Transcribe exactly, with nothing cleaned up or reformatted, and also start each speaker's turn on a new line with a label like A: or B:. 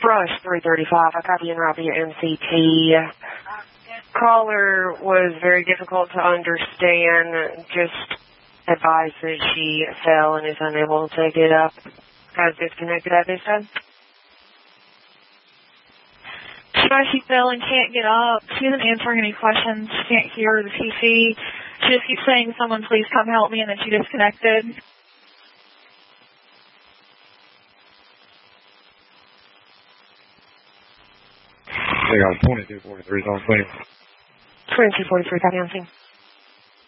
A: Rush three thirty-five, I copy and route via M C T. Caller was very difficult to understand. Just advised that she fell and is unable to get up. Has disconnected at this time.
B: She knows she fell and can't get up. She isn't answering any questions. She can't hear the T C. She just keeps saying, someone please come help me, and then she disconnected.
C: They got twenty-two forty-three on scene.
A: twenty-two forty-three, copy on scene.